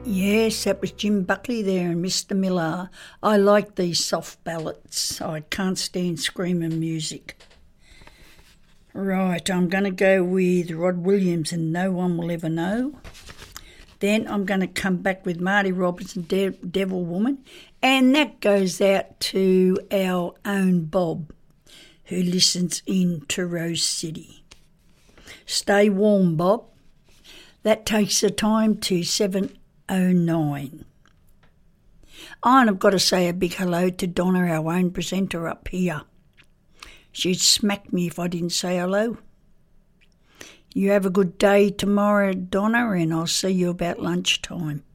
Yes, that was Jim Buckley there and Mr. Miller. I like these soft ballads. I can't stand screaming music. Right, I'm going to go with Rod Williams and No One Will Ever Know. Then I'm going to come back with Marty Robertson, Devil Woman. And that goes out to our own Bob, who listens in to Rose City. Stay warm, Bob. That takes the time to 7:09. And I've got to say a big hello to Donna, our own presenter up here. She'd smack me if I didn't say hello. You have a good day tomorrow, Donna, and I'll see you about lunchtime.